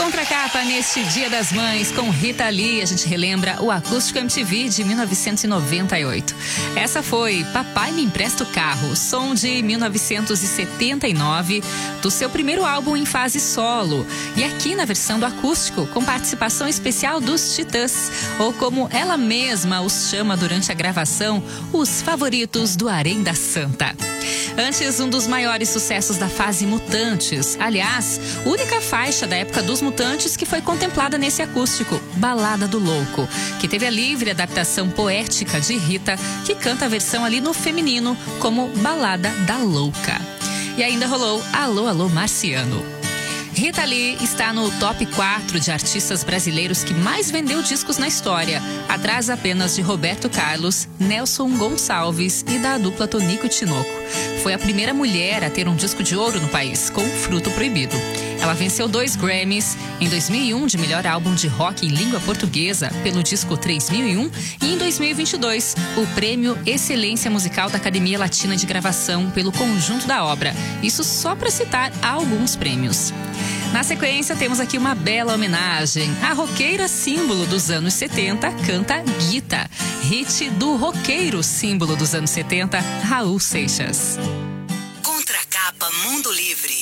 Contracapa neste Dia das Mães com Rita Lee. A gente relembra o Acústico MTV de 1998. Essa foi Papai Me Empresta o Carro, som de 1979, do seu primeiro álbum em fase solo. E aqui na versão do acústico, com participação especial dos Titãs, ou como ela mesma os chama durante a gravação, os favoritos do Harém da Santa. Antes, um dos maiores sucessos da fase Mutantes. Aliás, única faixa da época dos Mutantes que foi contemplada nesse acústico, Balada do Louco, que teve a livre adaptação poética de Rita, que canta a versão ali no feminino como Balada da Louca. E ainda rolou Alô, Alô, Marciano. Rita Lee está no top 4 de artistas brasileiros que mais vendeu discos na história, atrás apenas de Roberto Carlos, Nelson Gonçalves e da dupla Tonico e Tinoco. Foi a primeira mulher a ter um disco de ouro no país, com Fruto Proibido. Ela venceu 2 Grammys, em 2001 de melhor álbum de rock em língua portuguesa pelo disco 3001 e em 2022 o prêmio Excelência Musical da Academia Latina de Gravação pelo conjunto da obra. Isso só para citar alguns prêmios. Na sequência, temos aqui uma bela homenagem. A roqueira símbolo dos anos 70 canta Guita, hit do roqueiro símbolo dos anos 70, Raul Seixas. Contracapa Mundo Livre.